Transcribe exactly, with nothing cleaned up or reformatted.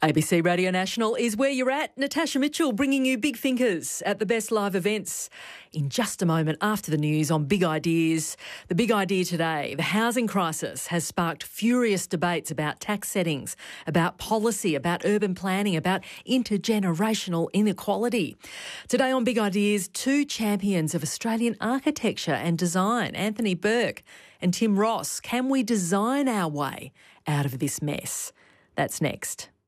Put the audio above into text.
A B C Radio National is where you're at. Natasha Mitchell bringing you big thinkers at the best live events. In just a moment after the news on Big Ideas. The big idea today, the housing crisis has sparked furious debates about tax settings, about policy, about urban planning, about intergenerational inequality. Today on Big Ideas, two champions of Australian architecture and design, Anthony Burke and Tim Ross. Can we design our way out of this mess? That's next.